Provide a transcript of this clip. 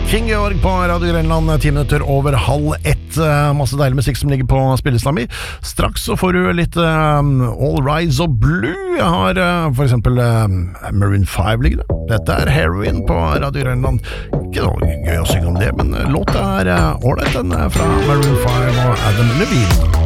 King Georg på Radio Grenland, 10 minutter over 12:30. Masse deilig musikk som ligger på spillelista mi. Straks så får du litt All Rise og Blue. Jeg har for eksempel Maroon 5 liggende. Dette er Heroin på Radio Grenland. Ikke noe gøy å synge om det, men låta er ålreit, den fra Maroon 5 og Adam Levine.